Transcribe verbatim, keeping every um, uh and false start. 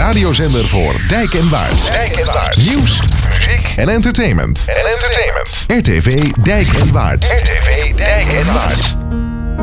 radiozender voor Dijk en Waard. Dijk en Waard. Nieuws, Muziek en entertainment. en entertainment. R T V Dijk en Waard. R T V Dijk en Waard.